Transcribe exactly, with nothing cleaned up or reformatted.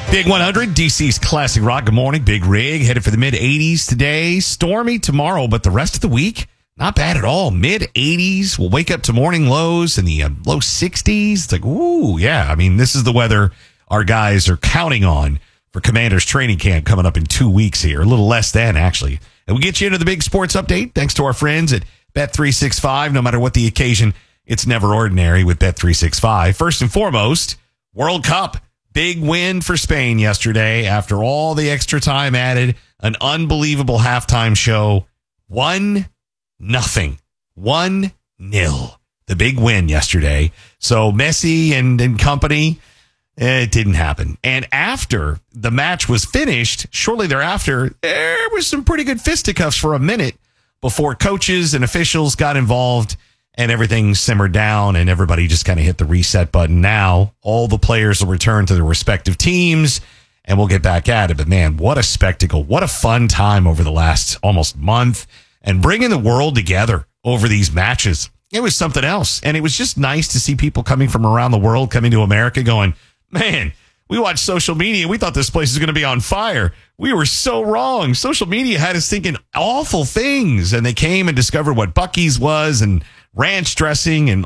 Big one hundred, D C's classic rock. Good morning. Big Rig headed for the mid eighties today. Stormy tomorrow, but the rest of the week, not bad at all. mid eighties. We'll wake up to morning lows in the uh, low sixties. It's like, ooh, yeah. I mean, this is the weather our guys are counting on for Commanders training camp coming up in two weeks here. A little less than, actually. And we'll get you into the big sports update thanks to our friends at Bet three sixty-five. No matter what the occasion, it's never ordinary with Bet three sixty-five. First and foremost, World Cup. Big win for Spain yesterday after all the extra time added. An unbelievable halftime show. One nothing. One nil. The big win yesterday. So Messi and, and company, it didn't happen. And after the match was finished, shortly thereafter, there was some pretty good fisticuffs for a minute before coaches and officials got involved. And everything simmered down and everybody just kind of hit the reset button. Now, all the players will return to their respective teams and we'll get back at it. But man, what a spectacle. What a fun time over the last almost month and bringing the world together over these matches. It was something else. And it was just nice to see people coming from around the world coming to America going, man, we watched social media. We thought this place was going to be on fire. We were so wrong. Social media had us thinking awful things. And they came and discovered what Buc-ee's was and ranch dressing and